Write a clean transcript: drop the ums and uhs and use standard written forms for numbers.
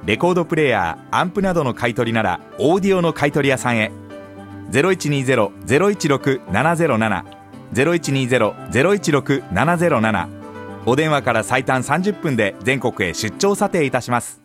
レコードプレーヤー、アンプなどの買い取りならオーディオの買い取り屋さんへ。 0120-016-707 0120-016-707。お電話から最短30分で全国へ出張査定いたします。